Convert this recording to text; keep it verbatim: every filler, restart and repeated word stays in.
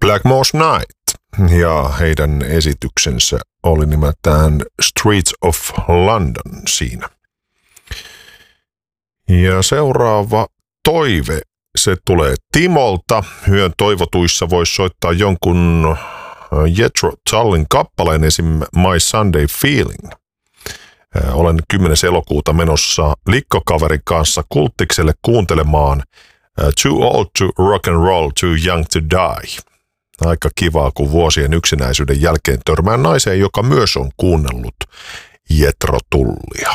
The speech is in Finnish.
Blackmore's Night, ja heidän esityksensä oli nimeltään Streets of London siinä. Ja seuraava toive, se tulee Timolta. Hyön toivotuissa voisi soittaa jonkun Jethro Tullin kappaleen, esim. My Sunday Feeling. Olen kymmenes elokuuta menossa likkokaverin kanssa Kultikselle kuuntelemaan Too Old to Rock and Roll, Too Young to Die. Aika kivaa, kun vuosien yksinäisyyden jälkeen törmään naiseen, joka myös on kuunnellut Jethro Tullia.